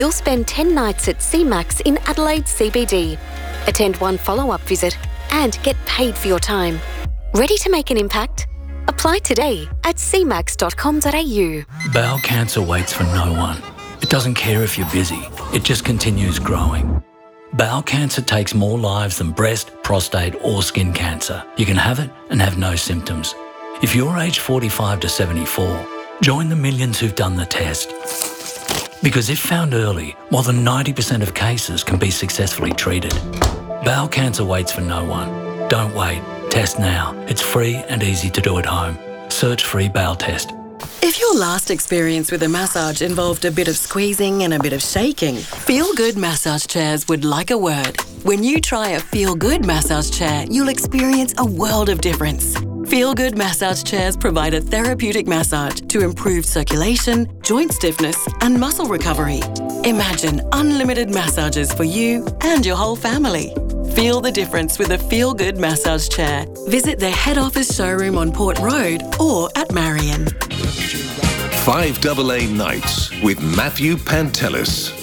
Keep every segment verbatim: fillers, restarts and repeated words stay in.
You'll spend ten nights at C MAX in Adelaide C B D. Attend one follow-up visit and get paid for your time. Ready to make an impact? Apply today at c max dot com dot a u. Bowel cancer waits for no one. It doesn't care if you're busy. It just continues growing. Bowel cancer takes more lives than breast, prostate or skin cancer. You can have it and have no symptoms. If you're aged forty-five to seventy-four, join the millions who've done the test. Because if found early, more than ninety percent of cases can be successfully treated. Bowel cancer waits for no one. Don't wait. Test now. It's free and easy to do at home. Search free bowel test. If your last experience with a massage involved a bit of squeezing and a bit of shaking, Feel Good Massage Chairs would like a word. When you try a Feel Good massage chair, you'll experience a world of difference. Feel Good Massage Chairs provide a therapeutic massage to improve circulation, joint stiffness and muscle recovery. Imagine unlimited massages for you and your whole family. Feel the difference with a Feel Good massage chair. Visit their head office showroom on Port Road or at Marion. five A A Nights with Matthew Pantelis.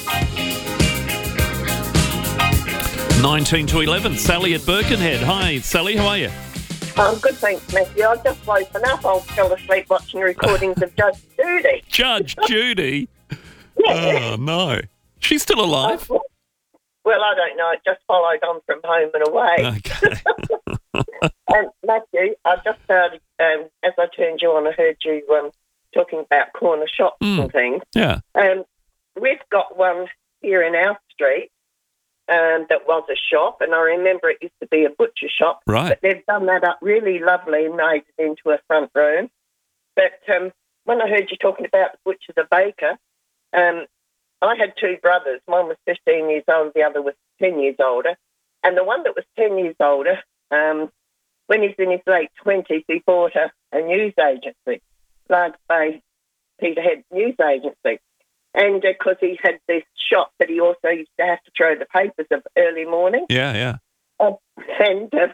nineteen to eleven, Sally at Birkenhead. Hi, Sally, how are you? I'm good, thanks, Matthew. I've just woken up. I fell asleep watching recordings of Judge Judy. Judge Judy? Yeah. Oh, no. She's still alive? Well, I don't know. It just followed on from home and away. Okay. And Matthew, I just heard, um, as I turned you on, I heard you um, talking about corner shops Mm. and things. Yeah. Um, we've got one here in our street um, that was a shop, and I remember it used to be a butcher shop. Right. But they've done that up really lovely and made it into a front room. But um, when I heard you talking about the butcher, the baker, um, I had two brothers. One was fifteen years old, the other was ten years older. And the one that was ten years older, um, when he's in his late twenties, he bought a, a news agency, Large Bay Peterhead News Agency. And because uh, he had this shop, but he also used to have to throw the papers of early morning. Yeah, yeah. Uh, and uh,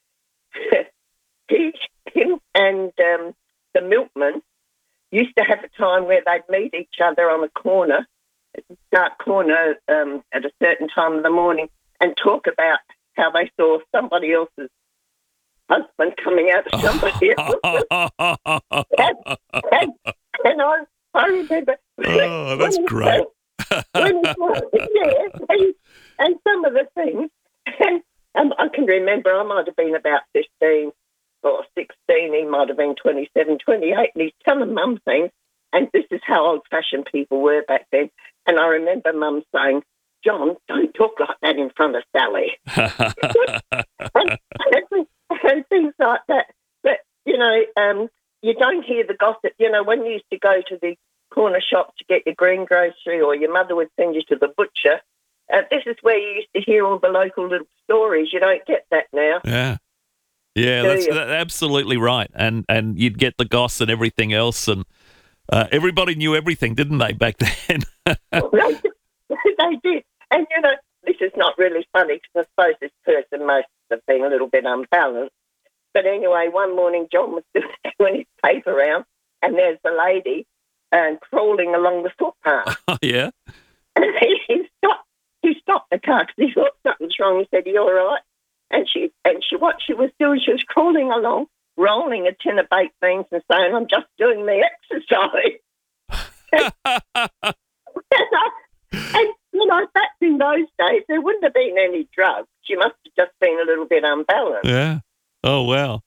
he, him and um, the milkman used to have a time where they'd meet each other on a corner, dark corner um, at a certain time of the morning, and talk about how they saw somebody else's husband coming out of somebody else. and, and, and I, I remember... Oh, that's great. When he, yeah, he, and some of the things, and, and I can remember I might have been about fifteen or sixteen, he might have been twenty-seven, twenty-eight, and he's telling Mum things, and this is how old-fashioned people were back then. And I remember Mum saying, John, don't talk like that in front of Sally. and, and, and things like that. But, you know, um, you don't hear the gossip. You know, when you used to go to the corner shop to get your greengrocery, or your mother would send you to the butcher, uh, this is where you used to hear all the local little stories. You don't get that now. Yeah. Yeah, Do that's you? that, absolutely right. And and you'd get the goss and everything else, and uh, everybody knew everything, didn't they, back then? they, they did. And, you know, this is not really funny because I suppose this person must have been a little bit unbalanced. But anyway, one morning John was doing his paper round, and there's a lady um, crawling along the footpath. Oh, yeah? And he, he stopped. He stopped the car because he thought something's wrong. He said, "Are you all right?" And she, and she, what she was doing, she was crawling along, rolling a tin of baked beans and saying, "I'm just doing the exercise." and, I, and, you know, back in those days, there wouldn't have been any drugs. She must have just been a little bit unbalanced. Yeah. Oh, wow.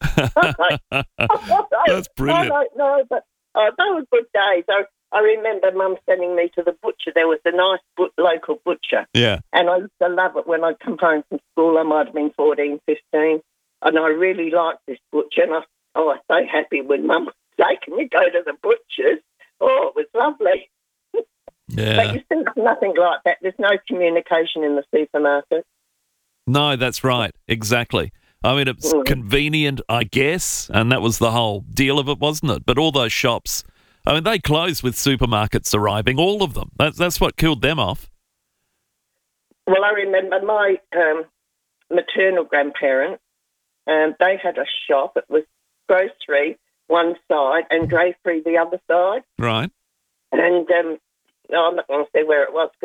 That's brilliant. I don't know, but uh, they were good days. I, I remember Mum sending me to the butcher. There was a nice but- local butcher. Yeah. And I used to love it when I'd come home from school. I might have been fourteen, fifteen. And I really liked this butcher. And I, oh, I was so happy when Mum would say, "Can you go to the butcher's?" Oh, it was lovely. Yeah. But you see, there's nothing like that. There's no communication in the supermarket. No, that's right. Exactly. I mean, it's Mm. convenient, I guess, and that was the whole deal of it, wasn't it? But all those shops, I mean, they closed with supermarkets arriving, all of them. That's, that's what killed them off. Well, I remember my um, maternal grandparents, um, they had a shop. It was grocery one side and drapery the other side. Right. And um, no, I'm not going to say where it was